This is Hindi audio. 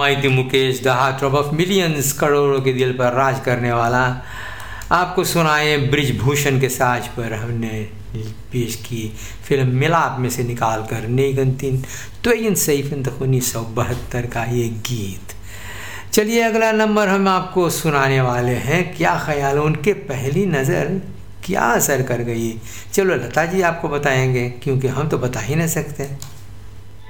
Maity Mukesh, the heart of millions, करोड़ों के दिल पर राज करने वाला, आपको सुनाए ब्रिजभूषण के साज पर हमने पेश की फिल्म मिलाप में से निकाल कर नेगंतिन त्वेयन सैफिन 1972 का ये गीत। चलिए अगला नंबर हम आपको सुनाने वाले हैं। क्या ख्याल, उनके पहली नज़र क्या असर कर गई? चलो लता जी आपको बताएंगे, क्योंकि हम तो बता ही नहीं सकते।